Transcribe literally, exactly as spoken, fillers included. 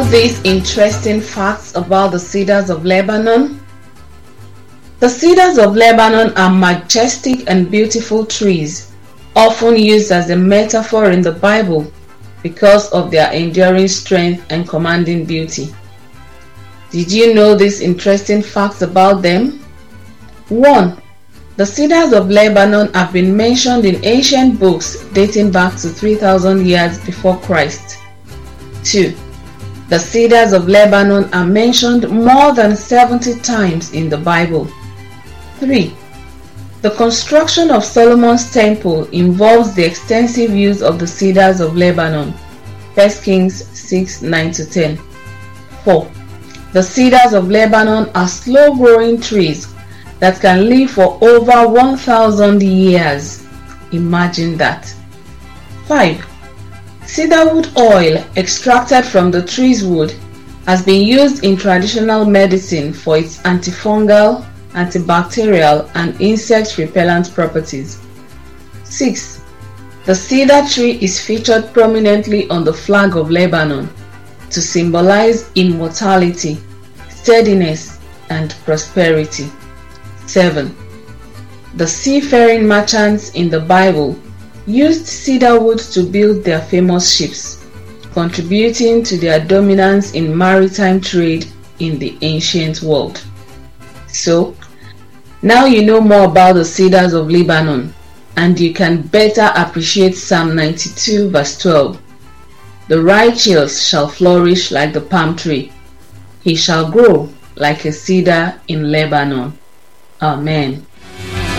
these interesting facts about the cedars of Lebanon? The cedars of Lebanon are majestic and beautiful trees, often used as a metaphor in the Bible because of their enduring strength and commanding beauty. Did you know these interesting facts about them? one. The cedars of Lebanon have been mentioned in ancient books dating back to three thousand years before Christ. two. The cedars of Lebanon are mentioned more than seventy times in the Bible. three. The construction of Solomon's temple involves the extensive use of the cedars of Lebanon. First Kings six nine to ten. four. The cedars of Lebanon are slow-growing trees that can live for over one thousand years. Imagine that. five. Cedarwood oil extracted from the tree's wood has been used in traditional medicine for its antifungal, antibacterial, and insect repellent properties. six. The cedar tree is featured prominently on the flag of Lebanon to symbolize immortality, steadiness, and prosperity. seven. The seafaring merchants in the Bible used cedar wood to build their famous ships, contributing to their dominance in maritime trade in the ancient world. So, now you know more about the cedars of Lebanon, and you can better appreciate Psalm ninety-two verse twelve. The righteous shall flourish like the palm tree. He shall grow like a cedar in Lebanon. Amen.